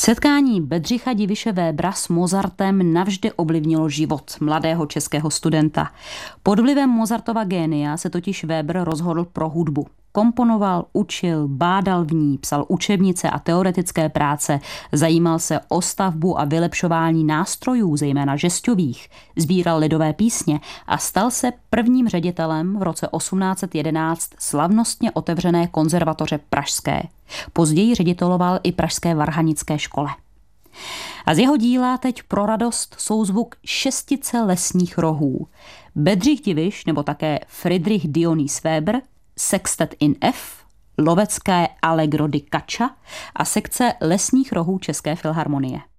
Setkání Bedřicha Diviše Webera s Mozartem navždy ovlivnilo život mladého českého studenta. Pod vlivem Mozartova génia se totiž Weber rozhodl pro hudbu. Komponoval, učil, bádal v ní, psal učebnice a teoretické práce, zajímal se o stavbu a vylepšování nástrojů, zejména žestových, sbíral lidové písně a stal se prvním ředitelem v roce 1811 slavnostně otevřené konzervatoře pražské. Později řediteloval i pražské varhanické škole. A z jeho díla teď pro radost souzvuk šestice lesních rohů. Bedřich Diviš, nebo také Friedrich Dionys Weber, Sextet in F, lovecké Allegro di Caccia a sekce lesních rohů České filharmonie.